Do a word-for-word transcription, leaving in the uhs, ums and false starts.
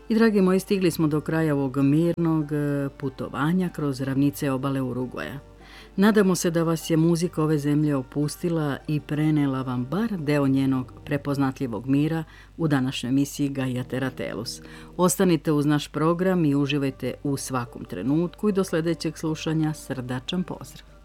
I dragi moji, stigli smo do kraja ovog mirnog putovanja kroz ravnice obale Urugvaja. Nadamo se da vas je muzika ove zemlje opustila i prenela vam bar deo njenog prepoznatljivog mira u današnjoj emisiji Gaia Terra Tellus. Ostanite uz naš program i uživajte u svakom trenutku i do sljedećeg slušanja srdačan pozdrav.